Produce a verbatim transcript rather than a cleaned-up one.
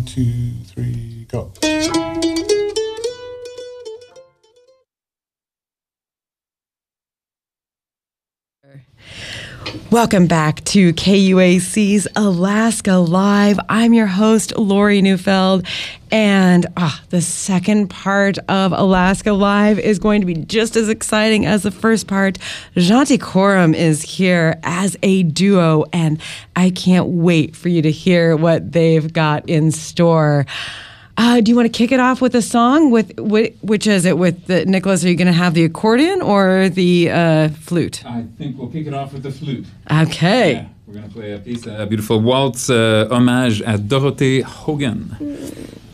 two, three, go. Welcome back to K U A C's Alaska Live. I'm your host, Lori Neufeld, and ah, the second part of Alaska Live is going to be just as exciting as the first part. Jeanty Coram is here as a duo, and I can't wait for you to hear what they've got in store. Uh, do you want to kick it off with a song? With, with which is it? With the, Nicholas, are you going to have the accordion or the uh, flute? I think we'll kick it off with the flute. Okay. Yeah, we're going to play a piece, a beautiful waltz uh, homage at Dorothée Hogan.